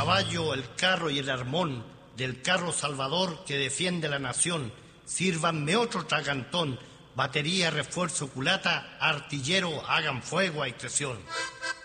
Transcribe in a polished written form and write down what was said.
caballo, el carro y el armón del carro salvador que defiende la nación. Sírvanme otro tragantón, batería, refuerzo, culata, artillero, hagan fuego a discreción.